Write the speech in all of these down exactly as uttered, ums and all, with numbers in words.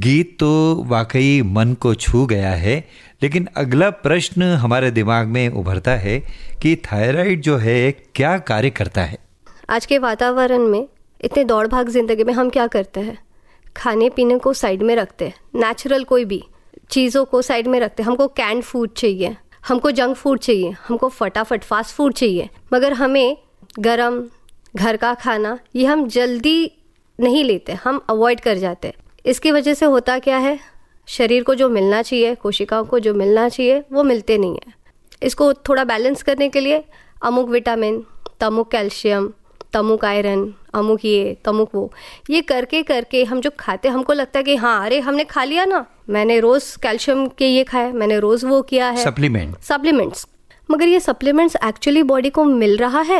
गीत तो वाकई मन को छू गया है, लेकिन अगला प्रश्न हमारे दिमाग में उभरता है कि थायराइड जो है क्या कार्य करता है। आज के वातावरण में इतने दौड़ भाग जिंदगी में हम क्या करते हैं, खाने पीने को साइड में रखते हैं, नेचुरल कोई भी चीज़ों को साइड में रखते हैं। हमको कैंड फूड चाहिए, हमको जंक फूड चाहिए, हमको फटाफट फास्ट फूड चाहिए, मगर हमें गरम घर का खाना ये हम जल्दी नहीं लेते, हम अवॉइड कर जाते हैं। इसकी वजह से होता क्या है, शरीर को जो मिलना चाहिए, कोशिकाओं को जो मिलना चाहिए वो मिलते नहीं है। इसको थोड़ा बैलेंस करने के लिए अमुक विटामिन, तमुक कैल्शियम, तमुक आयरन, अमुक ये तमुक वो, ये करके करके हम जो खाते हमको लगता है कि हाँ अरे हमने खा लिया ना, मैंने रोज़ कैल्शियम के ये खाया, मैंने रोज़ वो किया है, सप्लीमेंट सप्लीमेंट्स मगर ये सप्लीमेंट्स एक्चुअली बॉडी को मिल रहा है?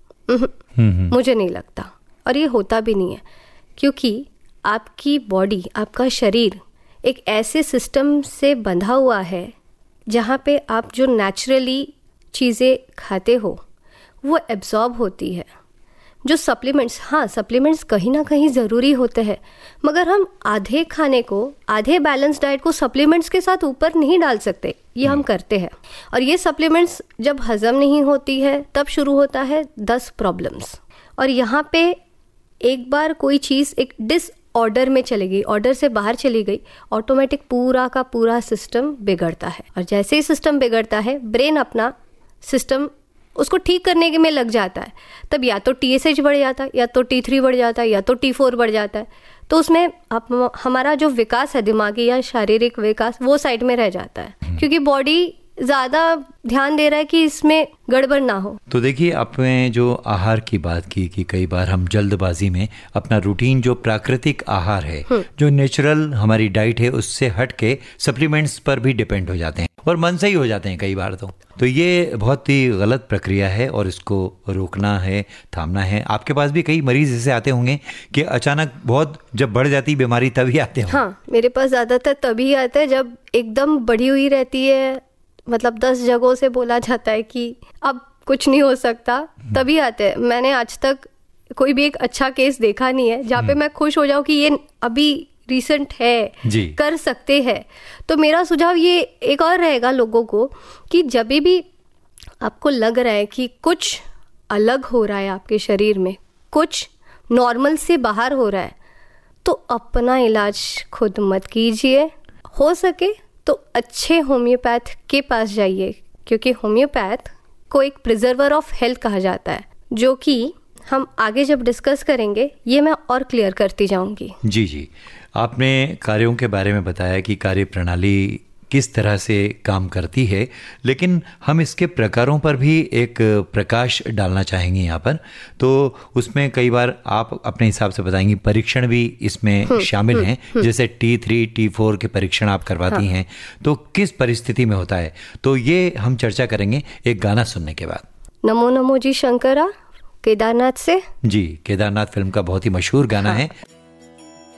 मुझे नहीं लगता, और ये होता भी नहीं है, क्योंकि आपकी बॉडी, आपका शरीर एक ऐसे सिस्टम से बंधा हुआ है जहाँ पे आप जो नेचुरली चीज़ें खाते हो वो एब्जॉर्ब होती है। जो सप्लीमेंट्स, हाँ सप्लीमेंट्स कहीं ना कहीं ज़रूरी होते हैं, मगर हम आधे खाने को, आधे बैलेंस डाइट को सप्लीमेंट्स के साथ ऊपर नहीं डाल सकते, ये हम करते हैं। और ये सप्लीमेंट्स जब हजम नहीं होती है तब शुरू होता है दस प्रॉब्लम्स। और यहाँ पे एक बार कोई चीज़ एक डिस ऑर्डर में चली गई, ऑर्डर से बाहर चली गई, ऑटोमेटिक पूरा का पूरा सिस्टम बिगड़ता है। और जैसे ही सिस्टम बिगड़ता है, ब्रेन अपना सिस्टम उसको ठीक करने के में लग जाता है, तब या तो टी एस एच बढ़ जाता है, या तो टी थ्री बढ़ जाता है, या तो टी फोर बढ़ जाता है। तो उसमें आप, हमारा जो विकास है, दिमागी या शारीरिक विकास, वो साइड में रह जाता है, क्योंकि बॉडी ज़्यादा ध्यान दे रहा है कि इसमें गड़बड़ ना हो। तो देखिए, आपने जो आहार की बात की कि कई बार हम जल्दबाजी में अपना रूटीन, जो प्राकृतिक आहार है, जो नेचुरल हमारी डाइट है, उससे हट के सप्लीमेंट्स पर भी डिपेंड हो जाते हैं और मन से ही हो जाते हैं कई बार। तो तो ये बहुत ही गलत प्रक्रिया है और इसको रोकना है, थामना है। आपके पास भी कई मरीज ऐसे आते होंगे कि अचानक बहुत जब बढ़ जाती बीमारी तभी आते हैं। हाँ, मेरे पास ज़्यादातर तभी आता है जब एकदम बढ़ी हुई रहती है, मतलब दस जगहों से बोला जाता है कि अब कुछ नहीं हो सकता, तभी आते हैं। मैंने आज तक कोई भी एक अच्छा केस देखा नहीं है जहाँ पे मैं खुश हो जाऊँ कि ये अभी रिसेंट है, कर सकते हैं। तो मेरा सुझाव ये एक और रहेगा लोगों को कि जब भी आपको लग रहा है कि कुछ अलग हो रहा है आपके शरीर में, कुछ नॉर्मल से बाहर हो रहा है, तो अपना इलाज खुद मत कीजिए। हो सके तो अच्छे होम्योपैथ के पास जाइए, क्योंकि होम्योपैथ को एक प्रिजर्वर ऑफ हेल्थ कहा जाता है, जो कि हम आगे जब डिस्कस करेंगे ये मैं और क्लियर करती जाऊंगी। जी जी, आपने कार्यों के बारे में बताया कि कार्य प्रणाली किस तरह से काम करती है, लेकिन हम इसके प्रकारों पर भी एक प्रकाश डालना चाहेंगे यहाँ पर। तो उसमें कई बार आप अपने हिसाब से बताएंगी, परीक्षण भी इसमें शामिल हैं, जैसे टी थ्री टी फोर के परीक्षण आप करवाती हाँ। हैं, तो किस परिस्थिति में होता है, तो ये हम चर्चा करेंगे एक गाना सुनने के बाद। नमो नमो जी शंकरा, केदारनाथ से। जी, केदारनाथ फिल्म का बहुत ही मशहूर गाना हाँ। है।